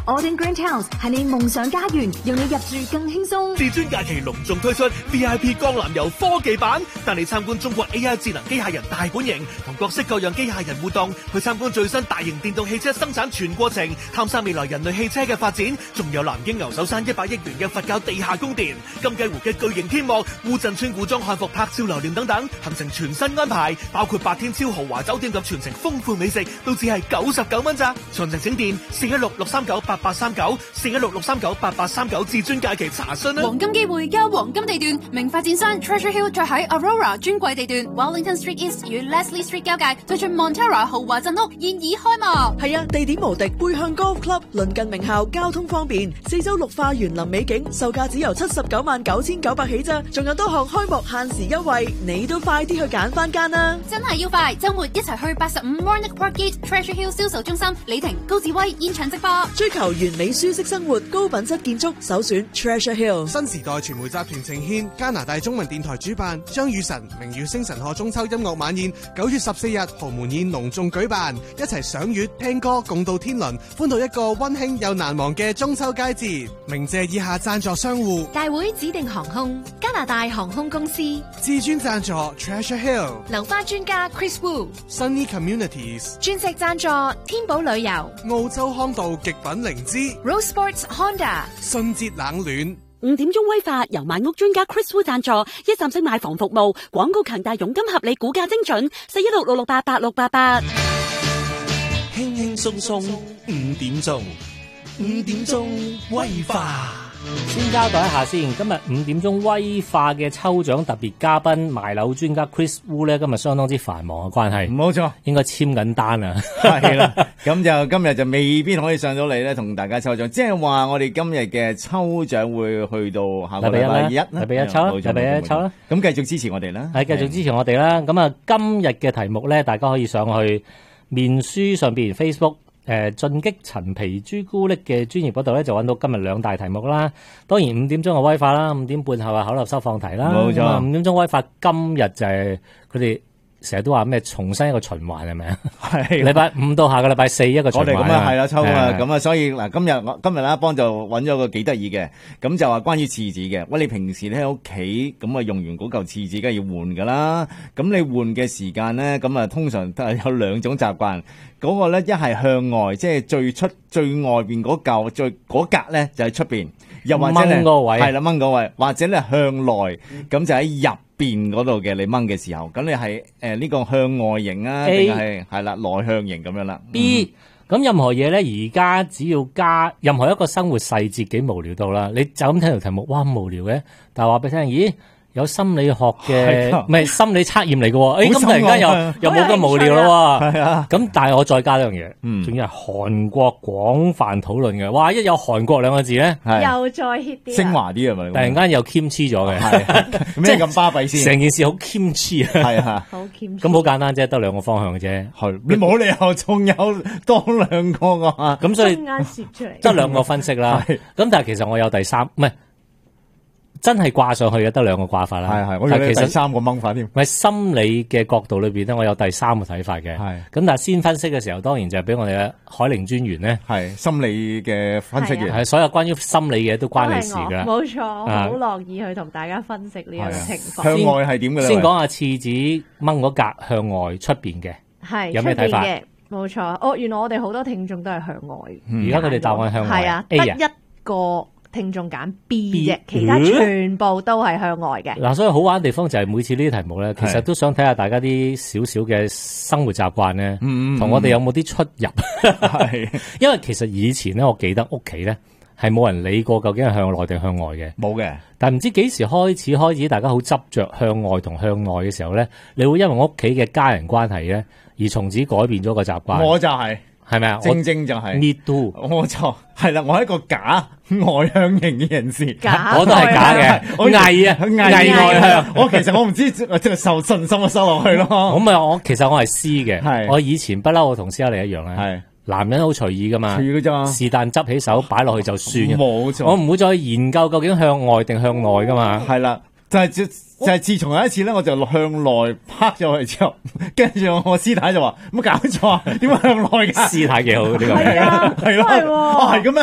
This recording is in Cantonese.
Auden Grand House 係你夢想家園，讓你入住更輕鬆。 至尊假期隆重推出 VIP 江南遊科技版，帶你參觀中國 AI 智能機械人大本營，同各式各樣機械人互動，去參觀最新大型電動汽車生產全過程，探索未來人類汽車嘅發展，仲有南京牛首山100億元嘅佛教地下宮殿、金雞湖嘅巨型天幕、烏鎮村古裝漢服拍照留念等等，行程全新安排，包括8天超豪華酒店及全程豐富美食，都只係99蚊咋。詳情請電416-639-8839 416-639-8839至尊假期查詢啦。 黃金機會加黃金地段，名發展商 Treasure Hill 再喺 Aurora 專櫃地段 Wellington Street East 與 Leslie Street 交界推出 Montera 豪華鎮屋現已開幕。 係啊，地點無敵，背向 Golf Club， 鄰近名校，交通方便，4周綠化園林美景，售價只由799900起咋，仲有多項開幕限時優惠，你都快啲去揀翻間啦！ 真係要快，周末一齊去85 Mornick Park Gate Treasure Hill 銷售中心，李婷、高志威現場直播。 追求完美舒適生活，高品質建築，首選 Treasure Hill。 新時代傳媒集團呈獻加拿大中文電台主辦張雨晨明月星辰賀中秋音樂晚宴，9月14日豪門宴隆重舉辦，一齊賞月聽歌共度天倫，歡度一個溫馨又難忘嘅中秋佳節。鳴謝以下贊助商戶： 大會指定航空、加拿大航空公司、 至尊贊助 Treasure Hill、 留花專家 Chris Wu、 Sunny Communities、 鑽石贊助天寶旅遊、 澳洲康道極品靈芝、 Rose Sports Honda、 信捷冷暖。 5點鐘威化由買屋專家 Chris Wu 贊助，一站式買房服務，廣告強大，佣金合理，估價精準，416-668-8688。 輕輕鬆鬆5點鐘，5點鐘威化。 先交代一下先，今日5點鐘威化嘅抽獎特別嘉賓賣樓專家 Chris Wu 咧，今日相當之繁忙嘅關係， 冇錯， 應該簽緊單啊， 係啦，咁就今日就未必可以上到嚟咧，同大家抽獎，即係話我哋今日嘅抽獎會去到下個禮拜一啦， 禮拜一抽啦，禮拜一抽啦， 咁繼續支持我哋啦， 係繼續支持我哋啦，咁啊今日嘅題目咧，大家可以上去面書上邊 Facebook。進擊陳皮朱古力嘅專頁嗰度咧，就揾到今日2大題目啦。當然5點鐘嘅威化啦，5點半後係口立收放題啦。 冇錯 ，5點鐘威化今日就係佢哋成日都話咩重新一個循環係咪啊？係禮拜5到下個禮拜4一個循環。 我哋咁啊係啦，抽啊咁啊，所以嗱今日阿邦就揾咗個幾得意嘅，咁就話關於廁紙嘅。喂，你平時咧喺屋企咁啊用完嗰嚿廁紙，梗係要換噶啦。咁你換嘅時間咧，咁啊通常都係有2種習慣。嗰個咧一係向外，即係最外邊嗰嚿嗰格咧就喺出邊，又或者咧係啦掹個位，或者咧向內，咁就喺入邊嗰度嘅你掹嘅時候，咁你係呢個向外型啊，定係啦內向型咁樣啦。 B 咁任何嘢咧，而家只要加任何一個生活細節幾無聊到啦，你就咁聽條題目，哇無聊嘅，但係話俾你聽，咦？有心理學嘅，唔係心理測驗嚟嘅喎。咁突然間又冇咁無聊咯。係啊。咁但係我再加一樣嘢，仲要係韓國廣泛討論嘅。哇！一有韓國2個字咧， 又再 hit 啲， 升華啲係咪？ 突然間又 kimchi 咗嘅， 係咩咁巴閉先？ 成件事好 kimchi 啊， 係啊， 好 kimchi。 咁好簡單啫，得2個方向嘅啫。 係你冇理由仲有多2個㗎。 咁所以中間攝出嚟， 得2個分析啦。咁但係其實我有第3，唔係。真係掛上去嘅得2個掛法啦， 係，我以為第3個掹法添。 咪心理嘅角度裏邊咧，我有第3個睇法嘅。係咁，但係先分析嘅時候，當然就係俾我哋嘅海玲專員咧， 係心理嘅分析員， 係所有關於心理嘅都關你事㗎。 冇錯，好樂意去同大家分析呢個情況。 向外係點嘅咧？ 先講下廁紙掹嗰格向外出邊嘅， 係有咩睇法？ 冇錯，原來我哋好多聽眾都係向外。 而家佢哋答案向外， 係啊，得1個聽眾揀 B 啫，其他全部都係向外嘅。 嗱，所以好玩嘅地方就係每次呢啲題目咧，其實都想睇下大家啲少少嘅生活習慣咧，同我哋有冇啲出入。係，因為其實以前咧，我記得屋企咧係冇人理過究竟係向內定向外嘅， 冇嘅。 但係唔知幾時開始，大家好執着向外同向內嘅時候咧，你會因為屋企嘅家人關係咧，而從此改變咗個習慣。 我就係咪啊？ 正就係 me too， 我錯係啦，我係一個假外向型嘅人士， 我都係假嘅，偽外向。 我其實我唔知即係受信心收落去咯。 我其實我係 C 嘅，我以前不嬲，我同斯嘉麗一樣咧。係男人好隨意噶嘛， 隨意噶咋， 是但執起手擺落去就算。 冇錯， 我唔會再研究究竟向外定向內噶嘛。 係啦。就係自從有一次咧，我就向內拍咗去之後，跟住我師太就話：冇搞錯，點解向內㗎？ 師太幾好呢個， 係咯，係咁樣。